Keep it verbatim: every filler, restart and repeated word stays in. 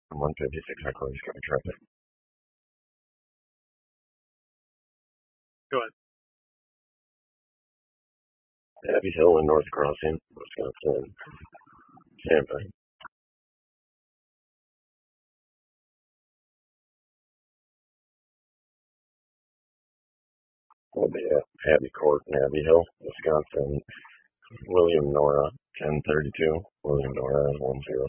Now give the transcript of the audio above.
one fifty-six Heckler's got traffic. Go ahead. Abbey Hill and North Crossing, Wisconsin, Tampa. Will be at Abbey Court in Abbey Hill, Wisconsin. William Nora, ten thirty-two. William Nora, one zero